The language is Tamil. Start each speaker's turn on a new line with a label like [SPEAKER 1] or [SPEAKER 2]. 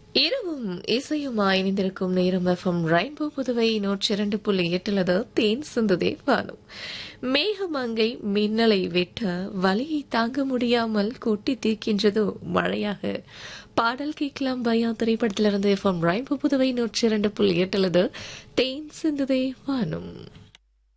[SPEAKER 1] இரவும் இசையுமாய் இணைந்திருக்கும் நேரம் எஃப்எம் ரெயின்போ புதுவை 102.8 தேன் சிந்துதே வானம். மேகமங்கை மின்னலை வெட்ட வலியை தாங்க முடியாமல் கொட்டி தீர்க்கின்றதோ மழையாக. பாடல் கேட்கலாம் பயா திரைப்படத்திலிருந்து எஃப்எம் ரெயின்போ புதுவை 102.8 தேன் சிந்துதே வானம்.